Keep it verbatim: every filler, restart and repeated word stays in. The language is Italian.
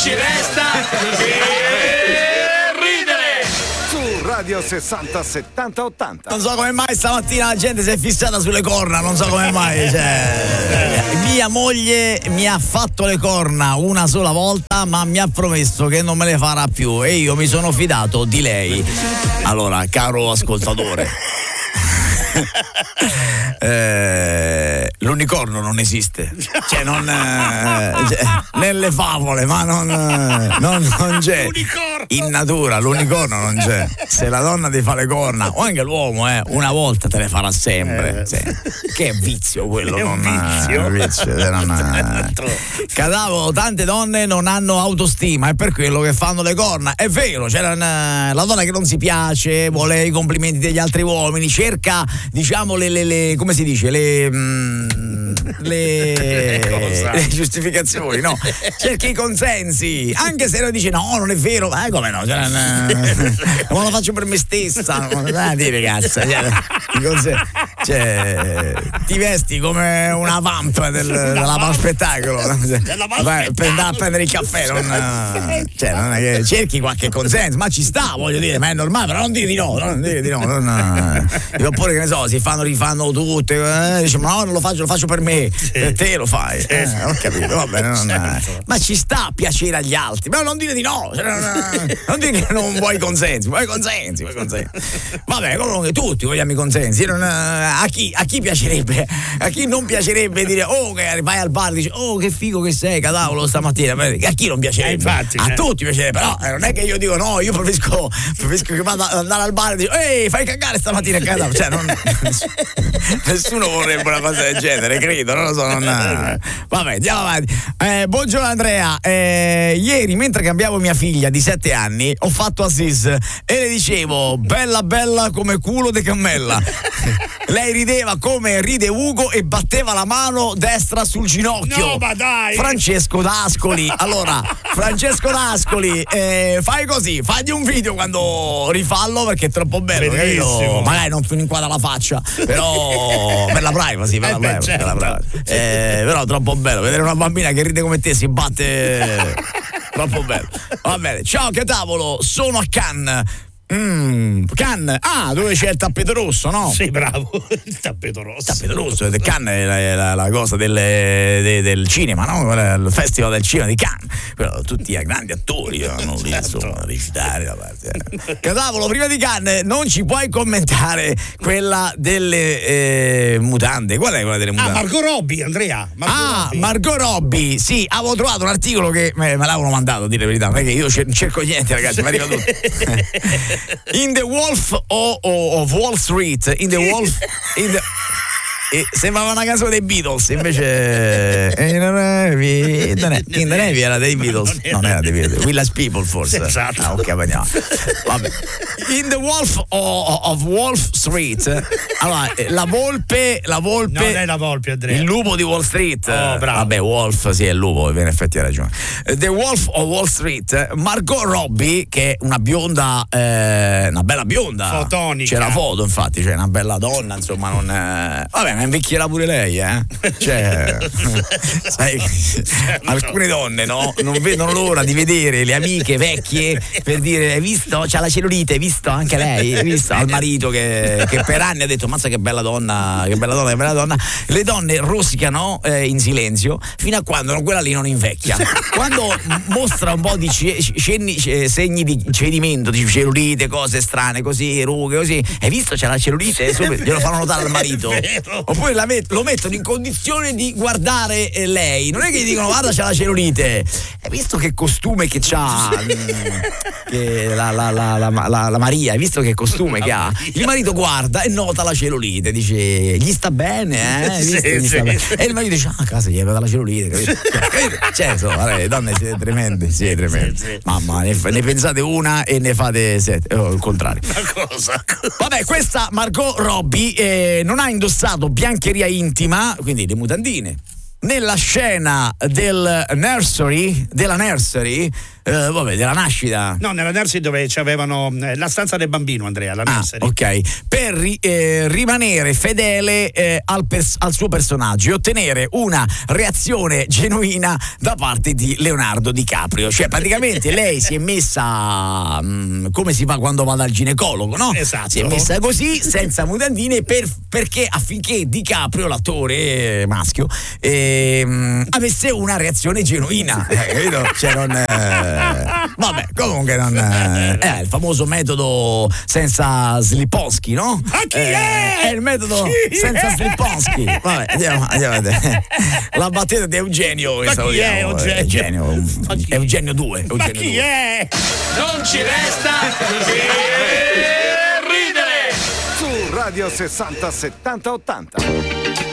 ci resta che ridere. Su Radio sessanta settanta ottanta. Non so come mai stamattina la gente si è fissata sulle corna, non so come mai. Cioè, mia moglie mi ha fatto le corna una sola volta, ma mi ha promesso che non me le farà più e io mi sono fidato di lei. Allora, caro ascoltatore, eh, l'unicorno non esiste, cioè non eh, cioè, nelle favole, ma non, non, non c'è in natura. L'unicorno non c'è. Se la donna ti fa le corna, o anche l'uomo, eh, una volta te le farà sempre. Eh. Sì. Che è vizio quello, è un non vizio. eh, vizio, eh, non, eh. Cadavolo, tante donne non hanno autostima, è per quello che fanno le corna. È vero, c'è la, la donna che non si piace, vuole i complimenti degli altri uomini, cerca, diciamo, le, le, le come si dice, le mm, le, le giustificazioni, no? Cerchi i consensi, anche se lui dice no, non è vero, eh, come no? Cioè, non, non lo faccio per me stessa, dai, dire cazzo, cioè, cioè, ti vesti come una vamp del, della Pam Spettacolo, vai per andare a prendere il caffè, non, cioè, non è che cerchi qualche consenso, ma ci sta, voglio dire, ma è normale, però non dire di no, non dire di no, non, oppure che ne so, si fanno, rifanno tutte, eh, diciamo no, non lo faccio, lo faccio per me, per te lo fai, eh, ho capito, va bene, non, ma ci sta a piacere agli altri, però non dire di no, cioè, non, non dire che non vuoi consensi, vuoi consensi, vuoi consensi. Vabbè, comunque tutti vogliamo i consensi, non, a, chi, a chi piacerebbe, a chi non piacerebbe dire oh che vai al bar e dici oh che figo che sei, cadavolo stamattina, a chi non piacerebbe? Eh, infatti, a eh. tutti piacerebbe, però eh, non è che io dico no, io preferisco, preferisco che vada ad andare al bar e dico ehi fai cagare stamattina, cadavolo, cioè non, nessuno vorrebbe una cosa del genere, credo, non lo so, non, vabbè, andiamo avanti. Eh, buongiorno Andrea, eh, ieri mentre cambiavo mia figlia di sette anni ho fatto Assis e le dicevo bella bella come culo de cammella. Lei rideva come ride Ugo e batteva la mano destra sul ginocchio. No, ma dai! Francesco D'Ascoli. Allora, Francesco D'Ascoli, eh, fai così, fagli un video quando rifallo perché è troppo bello. Bellissimo. Magari non ti inquadra la faccia, però per la privacy, per Eh la beh, privacy, certo. per la privacy. Eh, però troppo bello vedere una bambina che ride come te si batte. Troppo bello. Va bene. Ciao che tavolo, sono a Cannes. Mm, Cannes, ah, dove c'è il tappeto rosso, no? Sì, bravo, il tappeto rosso. Il tappeto rosso, Cannes è la, è la, la cosa delle, de, del cinema, no? Il festival del cinema di Cannes. Però tutti i grandi attori hanno lì, Certo. insomma, a recitare da parte. Eh. Cadavolo, prima di Cannes non ci puoi commentare quella delle eh, mutande. Qual è quella delle Ah, mutande? Margot Robbie, Andrea. Margot Ah, Robbie. Margot Robbie, sì, avevo trovato un articolo che me, me l'avevano mandato, a dire la verità, non è che io cer- cerco niente, ragazzi, mi arriva tutto. In the Wolf o, o, of Wall Street, in the Wolf, in the, eh, sembrava una canzone dei Beatles, invece in the Navy, in the Navy era dei Beatles, non era dei Beatles, Village People forse. Esatto. Ah, ok, vediamo. Vabbè. In the Wolf o, of Wall Street, allora, la volpe, la volpe, Non è la Volpe, Andrea. il lupo di Wall Street. Oh, bravo. Vabbè, Wolf, sì, è il lupo, in effetti hai ragione. The Wolf of Wall Street, Margot Robbie, che è una bionda, eh, una bella bionda. Fotonica. C'è la foto, infatti, c'è una bella donna, insomma, non. Eh... Vabbè, ma invecchierà pure lei, eh? Cioè, sai, alcune donne, no? Non vedono l'ora di vedere le amiche vecchie per dire, hai visto? C'ha la cellulite, hai visto anche lei? Hai visto? Al marito che, che per anni ha detto, mazza che bella donna, che bella donna, che bella donna. Le donne rosicano eh, in silenzio fino a quando quella lì non invecchia. Quando mostra un po' di ce- cenni, ce- segni di cedimento, di cellulite, cose strane, così, rughe, così, hai visto? C'è la cellulite? Subito glielo fanno notare al marito. Oppure la met- lo mettono in condizione di guardare eh, lei. Non è che gli dicono, guarda, c'ha la cellulite. Hai visto che costume che c'ha? mm, che la, la, la, la, la, la Maria, hai visto che costume che ha? Il marito guarda e nota la cellulite, dice, gli sta bene, eh? Hai visto? Sì, Gli sta sì. bene. E il marito dice, ah, a casa gli è venuta la cellulite, capito? Cioè, insomma, guarda, le donne siete tremende, siete tremende. Sì, sì. Mamma, ne, ne pensate una e ne fate sette, o il contrario. Una cosa. Vabbè, questa Margot Robbie eh, non ha indossato biancheria intima, quindi le mutandine. nella scena del nursery, della nursery, eh, vabbè, della nascita. No, nella nursery dove c'avevano eh, la stanza del bambino, Andrea, la Ah, nursery. ok, per ri- eh, rimanere fedele eh, al, pers- al suo personaggio e ottenere una reazione genuina da parte di Leonardo DiCaprio. Cioè, praticamente lei si è messa mh, come si fa quando va dal ginecologo, no? Esatto. Si è messa così, senza mutandine, per- perché affinché DiCaprio, l'attore eh, maschio, ehm, avesse una reazione genuina. Eh, capito? Cioè, non. eh, vabbè, comunque non. Eh, è il famoso metodo senza Sliponsky, no? Ma chi Eh, è? È il metodo Chi senza è? Sliponsky. Vabbè, andiamo, andiamo a vedere. La battuta di Eugenio. Ma chi è Eugenio? Eugenio, Ma chi? Eugenio due. Ma Eugenio chi due. è? Non ci resta che ridere. Su Radio sessanta settanta ottanta.